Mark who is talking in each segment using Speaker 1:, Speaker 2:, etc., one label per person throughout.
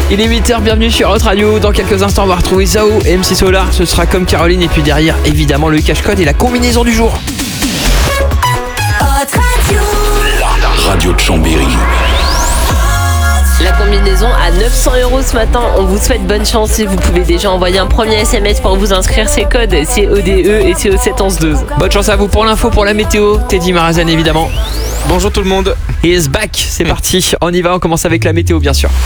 Speaker 1: Il est 8h, bienvenue sur Hot Radio. Dans quelques instants, on va retrouver Zao et MC Solar. Ce sera comme Caroline. Et puis derrière, évidemment, le cache-code et la combinaison du jour.
Speaker 2: Hot Radio.
Speaker 3: La radio de Chambéry.
Speaker 4: La combinaison à 900 € ce matin. On vous souhaite bonne chance et vous pouvez déjà envoyer un premier SMS pour vous inscrire. C'est code CODE et c'est au 71112.
Speaker 1: Bonne chance à vous pour l'info, pour la météo. Teddy Marazan, évidemment.
Speaker 5: Bonjour tout le monde.
Speaker 1: He is back, c'est parti. On y va, on commence avec la météo, bien sûr.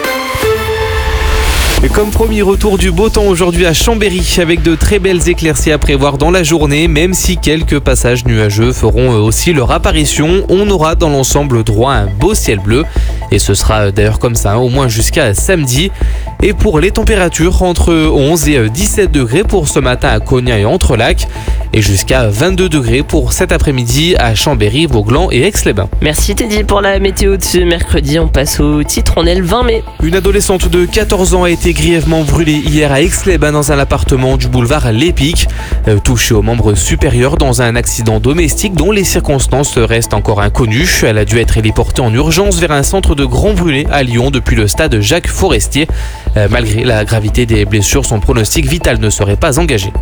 Speaker 5: Et comme promis, retour du beau temps aujourd'hui à Chambéry avec de très belles éclaircies à prévoir dans la journée, même si quelques passages nuageux feront aussi leur apparition. On aura dans l'ensemble droit à un beau ciel bleu et ce sera d'ailleurs comme ça au moins jusqu'à samedi. Et pour les températures, entre 11 et 17 degrés pour ce matin à Cognac et Entrelacs et jusqu'à 22 degrés pour cet après-midi à Chambéry, Vauglan et Aix-les-Bains.
Speaker 4: Merci Teddy pour la météo de ce mercredi. On passe au titre, on est le 20 mai.
Speaker 5: Une adolescente de 14 ans a été grièvement brûlée hier à Aix-les-Bains dans un appartement du boulevard L'Épic, touchée au membre supérieur dans un accident domestique dont les circonstances restent encore inconnues. Elle a dû être héliportée en urgence vers un centre de grands brûlés à Lyon depuis le stade Jacques Forestier. Malgré la gravité des blessures, son pronostic vital ne serait pas engagé.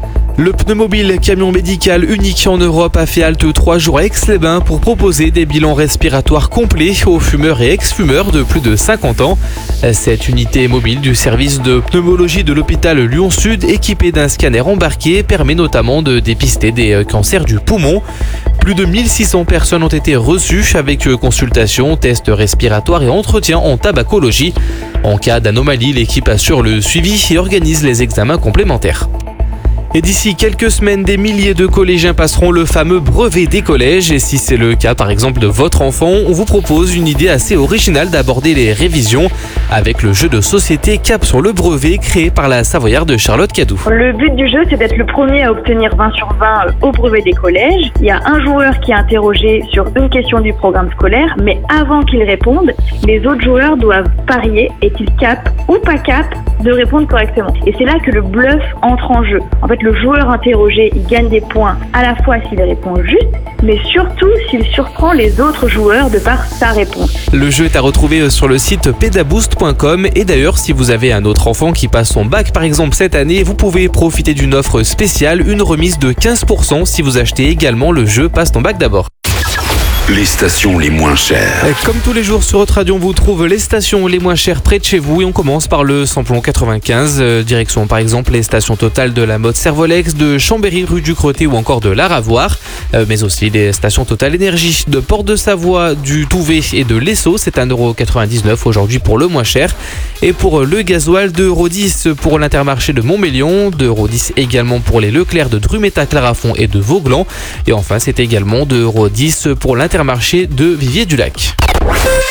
Speaker 5: Le pneumobile camion médical unique en Europe a fait halte 3 jours à Aix-les-Bains pour proposer des bilans respiratoires complets aux fumeurs et ex-fumeurs de plus de 50 ans. Cette unité mobile du service de pneumologie de l'hôpital Lyon-Sud, équipée d'un scanner embarqué, permet notamment de dépister des cancers du poumon. Plus de 1600 personnes ont été reçues avec consultation, tests respiratoires et entretien en tabacologie. En cas d'anomalie, l'équipe assure le suivi et organise les examens complémentaires. Et d'ici quelques semaines, des milliers de collégiens passeront le fameux brevet des collèges. Et si c'est le cas par exemple de votre enfant, on vous propose une idée assez originale d'aborder les révisions avec le jeu de société Cap sur le brevet créé par la Savoyarde Charlotte Cadou.
Speaker 6: Le but du jeu, c'est d'être le premier à obtenir 20 sur 20 au brevet des collèges. Il y a un joueur qui est interrogé sur une question du programme scolaire, mais avant qu'il réponde, les autres joueurs doivent parier est-il cap ou pas cap de répondre correctement. Et c'est là que le bluff entre en jeu. En fait, le joueur interrogé, il gagne des points à la fois s'il répond juste, mais surtout s'il surprend les autres joueurs de par sa réponse.
Speaker 5: Le jeu est à retrouver sur le site pedaboost.com et d'ailleurs, si vous avez un autre enfant qui passe son bac par exemple cette année, vous pouvez profiter d'une offre spéciale, une remise de 15% si vous achetez également le jeu Passe ton bac d'abord.
Speaker 3: Les stations les moins chères.
Speaker 5: Comme tous les jours sur Hot Radio, on vous trouve les stations les moins chères près de chez vous et on commence par le samplon 95. Direction par exemple les stations Total de la Motte Servolex, de Chambéry rue du Crotté ou encore de l'Aravoir. Mais aussi les stations Total Énergie de Port-de-Savoie, du Touvet et de l'Esso. C'est 1,99€ aujourd'hui pour le moins cher. Et pour le gasoil, 2,10€ pour l'Intermarché de Montmélion, 2,10€ également pour les Leclerc de Drumeta, Clarafond et de Vauglan. Et enfin, c'est également 2,10€ pour l'Intermarché de Vivier-du-Lac.